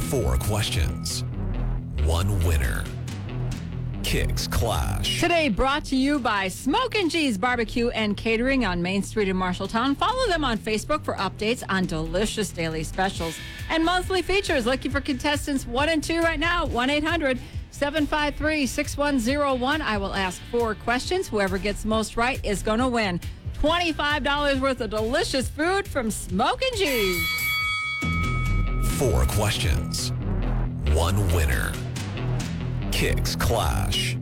4 questions, 1 winner. Kicks Clash. Today brought to you by Smokin' G's Barbecue and Catering on Main Street in Marshalltown. Follow them on Facebook for updates on delicious daily specials and monthly features. Looking for contestants 1 and 2 right now. 1-800-753-6101. I will ask 4 questions. Whoever gets most right is going to win $25 worth of delicious food from Smokin' G's. 4 questions, 1 winner. Kicks Clash.